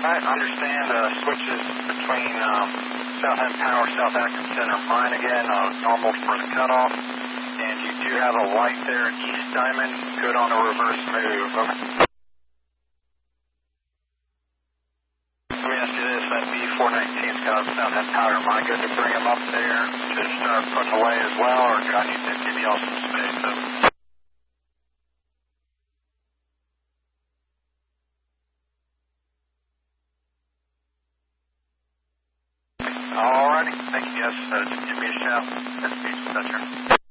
I understand switches between South End Power, South Atkinson are mine again, normal for the cutoff. And you do have a light there at East Diamond, good on a reverse move. Let me ask you this, that B419's got South End Power. Am I good to bring them up there to start putting away as well, or do I need to give y'all some space? Alrighty, thank you guys. Just give me a shout. That's Beach Toucher.